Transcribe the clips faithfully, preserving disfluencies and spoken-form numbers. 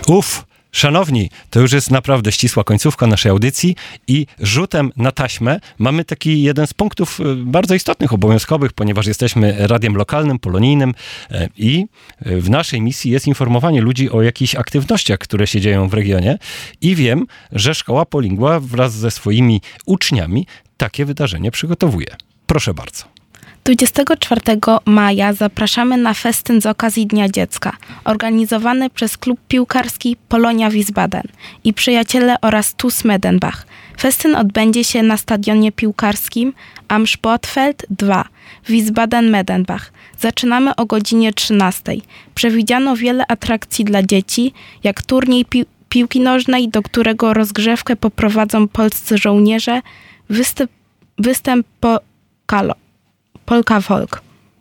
Uf, szanowni, to już jest naprawdę ścisła końcówka naszej audycji i rzutem na taśmę mamy taki jeden z punktów bardzo istotnych, obowiązkowych, ponieważ jesteśmy radiem lokalnym, polonijnym i w naszej misji jest informowanie ludzi o jakichś aktywnościach, które się dzieją w regionie i wiem, że Szkoła Polingua wraz ze swoimi uczniami takie wydarzenie przygotowuje. Proszę bardzo. dwudziestego czwartego maja zapraszamy na festyn z okazji Dnia Dziecka, organizowany przez klub piłkarski Polonia Wiesbaden i przyjaciele oraz T U S Medenbach. Festyn odbędzie się na stadionie piłkarskim Am Sportfeld dwa w Wiesbaden-Medenbach. Zaczynamy o godzinie trzynastej. Przewidziano wiele atrakcji dla dzieci, jak turniej pi- piłki nożnej, do którego rozgrzewkę poprowadzą polscy żołnierze, występ, występ po kalo. Polka Folk.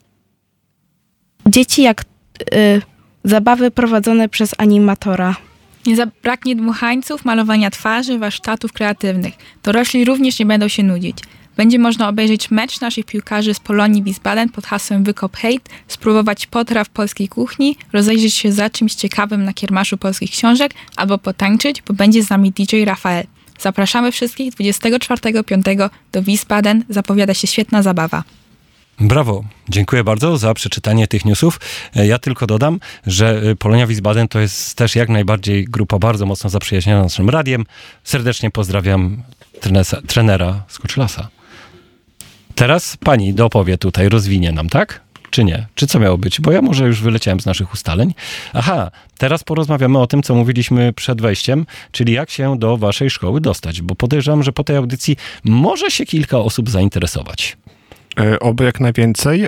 Dzieci jak y, zabawy prowadzone przez animatora. Nie zabraknie dmuchańców, malowania twarzy, warsztatów kreatywnych. Dorośli również nie będą się nudzić. Będzie można obejrzeć mecz naszych piłkarzy z Polonii Wiesbaden pod hasłem Wykop Hejt, spróbować potraw polskiej kuchni, rozejrzeć się za czymś ciekawym na kiermaszu polskich książek albo potańczyć, bo będzie z nami D J Rafael. Zapraszamy wszystkich dwudziestego czwartego piątego do Wiesbaden. Zapowiada się świetna zabawa. Brawo, dziękuję bardzo za przeczytanie tych newsów. Ja tylko dodam, że Polonia Wiesbaden to jest też jak najbardziej grupa bardzo mocno zaprzyjaźniona z naszym radiem. Serdecznie pozdrawiam trenesa, trenera Skoczylasa. Teraz pani doopowie tutaj, rozwinie nam, tak? Czy nie? Czy co miało być? Bo ja może już wyleciałem z naszych ustaleń. Aha, teraz porozmawiamy o tym, co mówiliśmy przed wejściem, czyli jak się do waszej szkoły dostać, bo podejrzewam, że po tej audycji może się kilka osób zainteresować. Oby jak najwięcej.